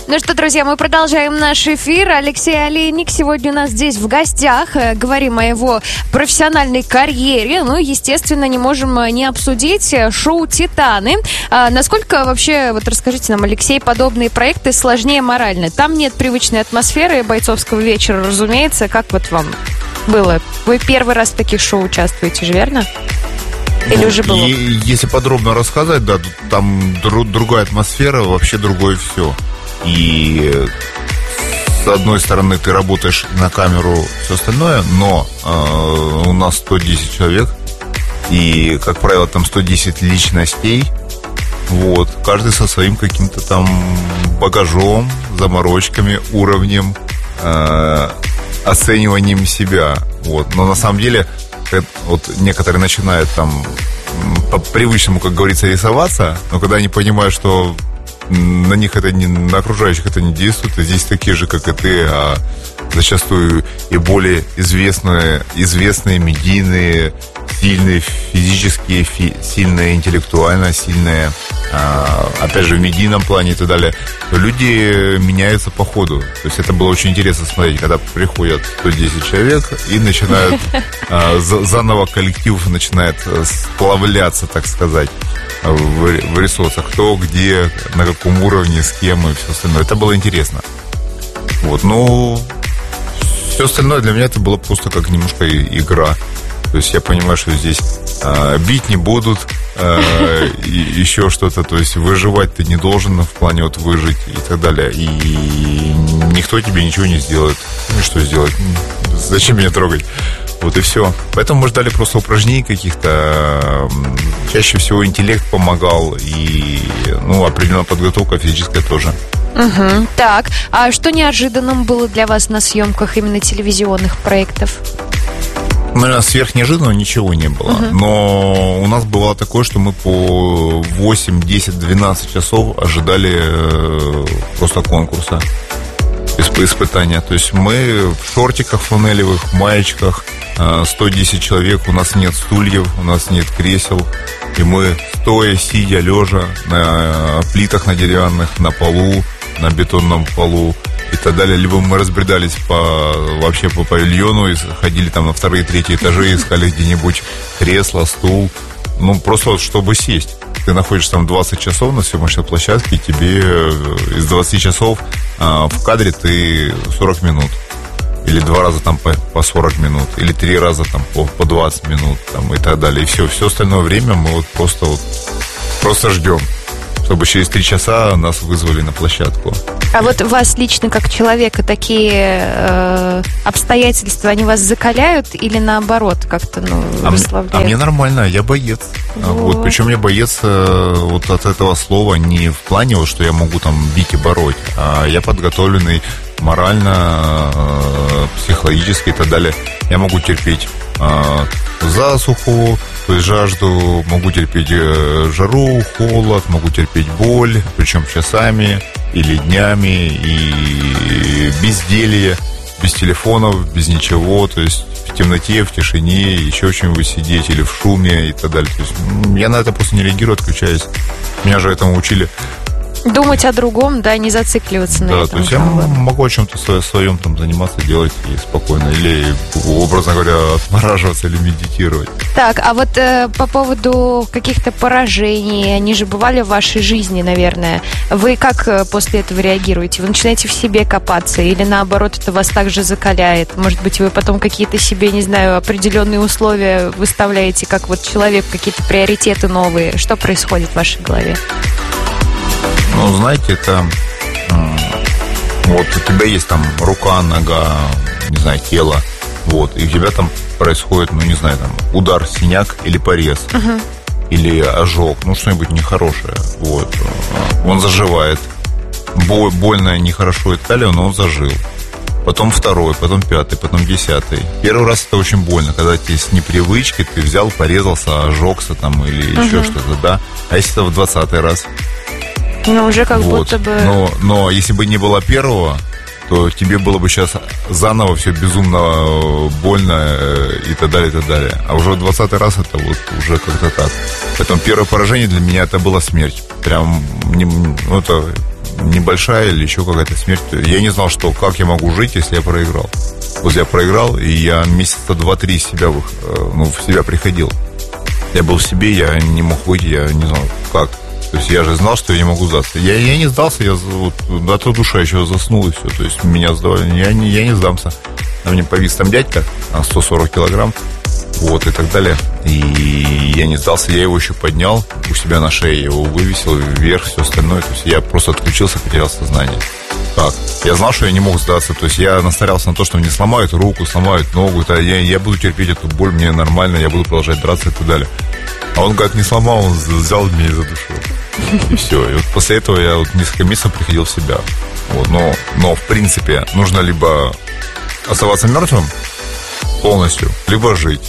Ну что, друзья, мы продолжаем наш эфир. Алексей Олейник сегодня у нас здесь в гостях. Говорим о его профессиональной карьере. Ну, естественно, не можем не обсудить шоу «Титаны». Насколько вообще, вот расскажите нам, Алексей, подобные проекты сложнее морально? Там нет привычной атмосферы бойцовского вечера, разумеется. Как вот вам было? Вы первый раз в таких шоу участвуете же, верно? Или уже было? Если подробно рассказать, да, там другая атмосфера, вообще другое все. И с одной стороны ты работаешь на камеру, все остальное, но у нас 110 человек, и, как правило, там 110 личностей. Вот, каждый со своим каким-то там багажом, заморочками, уровнем, оцениванием себя. Вот. Но на самом деле вот некоторые начинают там по привычному, как говорится, рисоваться, но когда они понимают, что на них это не, на окружающих это не действует, и здесь такие же, как и ты, а зачастую и более известные медийные, сильные физически, сильные интеллектуально, сильные, опять же, в медийном плане и так далее, то люди меняются по ходу. То есть это было очень интересно смотреть, когда приходят 110 человек и начинают заново коллектив начинает сплавляться, так сказать, вырисовываться, кто, где, на каком уровне, с кем и все остальное. Это было интересно. Вот, ну, все остальное для меня это было просто как немножко игра. То есть я понимаю, что здесь бить не будут, еще что-то. То есть выживать ты не должен в плане вот выжить и так далее. И никто тебе ничего не сделает. Ну и что сделать? Зачем меня трогать? Вот и все. Поэтому мы ждали просто упражнений каких-то. Чаще всего интеллект помогал. И, ну, определенная подготовка физическая тоже. Угу. Так, а что неожиданным было для вас на съемках именно телевизионных проектов? Наверное, сверх неожиданного ничего не было. Но у нас бывало такое, что мы по 8, 10, 12 часов ожидали просто конкурса, испытания. То есть мы в шортиках фланелевых, маечках, 110 человек, у нас нет стульев, у нас нет кресел. И мы стоя, сидя, лежа на плитах, на деревянных, на полу, на бетонном полу и так далее. Либо мы разбредались вообще по павильону и ходили там на вторые, третьи этажи, искали где-нибудь кресло, стул. Ну, просто вот чтобы сесть. Ты находишься там 20 часов на съемочной площадке, и тебе из 20 часов в кадре ты 40 минут. Или 2 раза там по 40 минут, или 3 раза там по 20 минут там, и так далее. И все остальное время мы вот просто ждем, чтобы через 3 часа нас вызвали на площадку. А вот вас лично как человека такие обстоятельства, они вас закаляют или наоборот как-то расслабляют? А мне нормально, я боец. Вот, причем я боец вот от этого слова не в плане, вот, что я могу там бить и бороть, а я подготовленный морально, психологически и так далее. Я могу терпеть засуху, то есть жажду, могу терпеть жару, холод, могу терпеть боль, причем часами или днями, и безделье, без телефонов, без ничего, то есть в темноте, в тишине, еще чем-нибудь сидеть, или в шуме и так далее. То есть я на это просто не реагирую, отключаюсь. Меня же этому учили. Думать о другом, да, не зацикливаться на этом. Да, то есть я могу о чем-то своем там заниматься, делать и спокойно. Или, образно говоря, отмораживаться или медитировать. Так, а вот по поводу каких-то поражений, они же бывали в вашей жизни, наверное. Вы как после этого реагируете? Вы начинаете в себе копаться? Или наоборот, это вас также закаляет? Может быть, вы потом какие-то себе, не знаю, определенные условия выставляете, как вот человек, какие-то приоритеты новые? Что происходит в вашей голове? Ну, знаете, это вот у тебя есть там рука, нога, не знаю, тело, вот, и у тебя там происходит, ну, не знаю, там, удар, синяк или порез, или ожог, ну, что-нибудь нехорошее, вот, он заживает, больно, нехорошо и так далее, но он зажил. Потом второй, потом пятый, потом 10-й. Первый раз это очень больно, когда ты с непривычки, ты взял, порезался, ожегся там или еще что-то, да, а если это в 20-й раз? Ну, уже как вот. Будто бы... Но если бы не было первого, то тебе было бы сейчас заново все безумно больно и так далее, и так далее. А уже в 20-й раз это вот уже как-то так. Поэтому первое поражение для меня это была смерть. Прям, это небольшая или еще какая-то смерть. Я не знал, как я могу жить, если я проиграл. Вот я проиграл, и я месяца 2-3 в себя приходил. Я был в себе, я не мог выйти, я не знал, как. То есть я же знал, что я не могу сдаться. Я не сдался, я до той души еще заснул, и все. То есть меня сдавали, я не сдамся. На мне повис там дядька, 140 килограмм, вот, и так далее. И я не сдался, я его еще поднял у себя на шее, его вывесил вверх, все остальное. То есть я просто отключился, потерял сознание. Так, я знал, что я не мог сдаться. То есть я настарался на то, что мне сломают руку, сломают ногу. Я буду терпеть эту боль, мне нормально, я буду продолжать драться и так далее. А он как не сломал, он взял меня и задушил. И все. И вот после этого я несколько месяцев приходил в себя. Вот. Но в принципе нужно либо оставаться мертвым полностью, либо жить.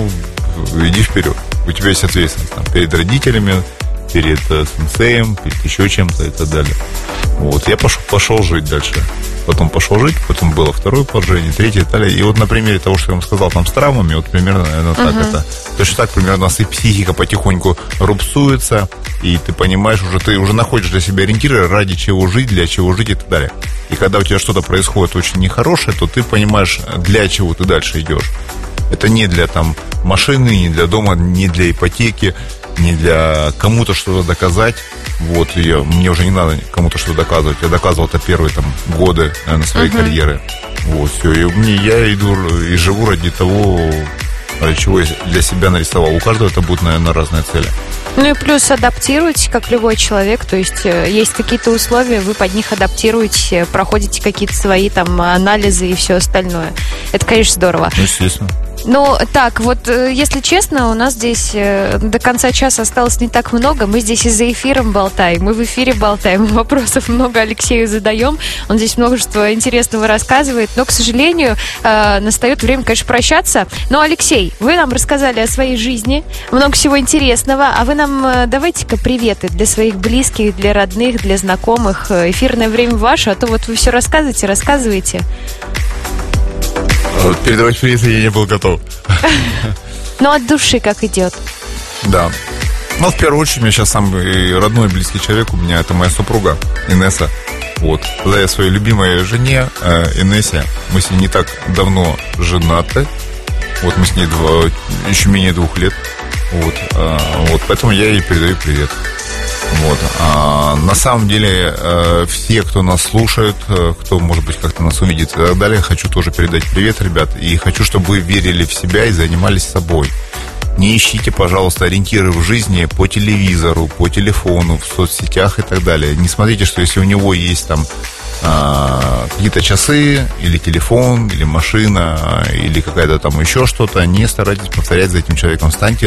Иди вперед. У тебя есть ответственность там, перед родителями, перед сенсеем, перед еще чем-то и так далее. Вот. Я пошел жить дальше. Потом пошел жить, потом было второе поражение, третье и так далее. И вот на примере того, что я вам сказал, там с травмами, вот примерно, наверное, так это. Точно так, примерно, у нас и психика потихоньку рубцуется, и ты понимаешь, ты уже находишь для себя ориентиры, ради чего жить, для чего жить и так далее. И когда у тебя что-то происходит очень нехорошее, то ты понимаешь, для чего ты дальше идешь. Это не для там машины, не для дома, не для ипотеки, не для кому-то что-то доказать. Вот, мне уже не надо кому-то что-то доказывать. Я доказывал это первые годы, наверное, своей карьеры. Вот, все. И я иду и живу ради того, ради чего я для себя нарисовал. У каждого это будут, наверное, разные цели. Ну и плюс адаптируйтесь, как любой человек. То есть есть какие-то условия, вы под них адаптируетесь, проходите какие-то свои там анализы и все остальное. Это, конечно, здорово. Ну, естественно. Ну, так, вот, если честно, у нас здесь до конца часа осталось не так много. Мы здесь и за эфиром болтаем, мы в эфире болтаем, вопросов много Алексею задаем. Он здесь множество интересного рассказывает. Но, к сожалению, настает время, конечно, прощаться. Но, Алексей, вы нам рассказали о своей жизни, много всего интересного. А вы нам давайте-ка приветы для своих близких, для родных, для знакомых. Эфирное время ваше, а то вот вы все рассказываете. Передавать приветы я не был готов. Ну, от души как идет. Да. Ну, в первую очередь, у меня сейчас самый родной и близкий человек у меня, это моя супруга Инесса. Вот. Когда я своей любимой жене Инессе, мы с ней не так давно женаты. Вот мы с ней еще менее 2 лет. Вот, поэтому я ей передаю привет. Вот. На самом деле, все, кто нас слушает, кто, может быть, как-то нас увидит и так далее, хочу тоже передать привет, ребят. И хочу, чтобы вы верили в себя и занимались собой. Не ищите, пожалуйста, ориентиры в жизни по телевизору, по телефону, в соцсетях и так далее. Не смотрите, что если у него есть там какие-то часы, или телефон, или машина, или какая-то там еще что-то, не старайтесь повторять за этим человеком. Станьте